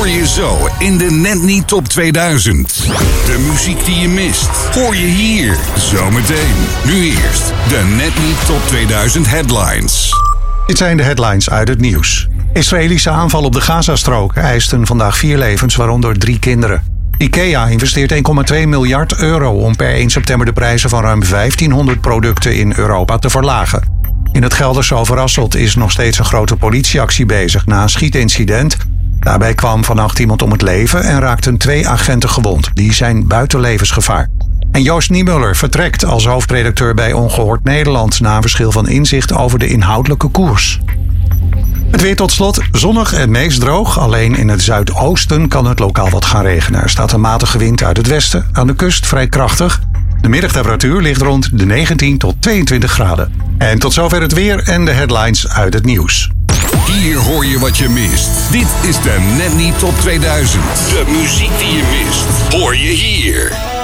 hoor je zo in de Net Niet Top 2000. De muziek die je mist, hoor je hier zometeen. Nu eerst de Net Niet Top 2000 headlines. Dit zijn de headlines uit het nieuws. Israëlische aanval op de Gazastrook eisten vandaag 4 levens, waaronder 3 kinderen. IKEA investeert 1,2 miljard euro om per 1 september de prijzen van ruim 1500 producten in Europa te verlagen. In het Gelderse Overasselt is nog steeds een grote politieactie bezig na een schietincident. Daarbij kwam vannacht iemand om het leven en raakten 2 agenten gewond. Die zijn buiten levensgevaar. En Joost Niemuller vertrekt als hoofdredacteur bij Ongehoord Nederland na een verschil van inzicht over de inhoudelijke koers. Het weer tot slot, zonnig en meest droog. Alleen in het zuidoosten kan het lokaal wat gaan regenen. Er staat een matige wind uit het westen, aan de kust vrij krachtig. De middagtemperatuur ligt rond de 19 tot 22 graden. En tot zover het weer en de headlines uit het nieuws. Hier hoor je wat je mist. Dit is de Net Niet Top 2000. De muziek die je mist, hoor je hier.